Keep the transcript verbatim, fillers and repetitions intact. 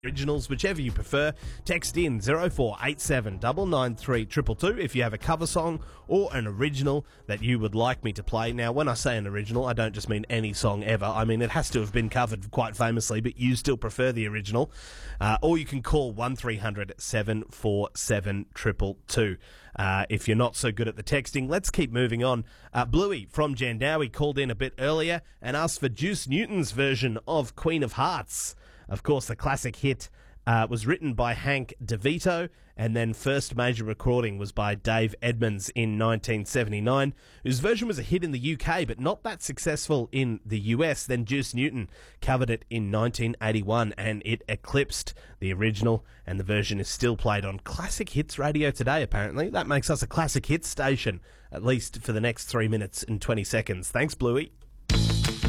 Originals, whichever you prefer. Text in zero four eight seven nine nine three two two two if you have a cover song or an original that you would like me to play. Now, when I say an original, I don't just mean any song ever. I mean, it has to have been covered quite famously, but you still prefer the original. Uh, or you can call one three hundred seven four seven two two two. Uh, if you're not so good at the texting, let's keep moving on. Uh, Bluey from Jandowie called in a bit earlier and asked for Juice Newton's version of Queen of Hearts. Of course, the classic hit uh, was written by Hank DeVito, and then first major recording was by Dave Edmunds in nineteen seventy-nine, whose version was a hit in the U K, but not that successful in the U S. Then Juice Newton covered it in nineteen eighty-one, and it eclipsed the original, and the version is still played on Classic Hits Radio today, apparently. That makes us a Classic Hits station, at least for the next three minutes and twenty seconds. Thanks, Bluey.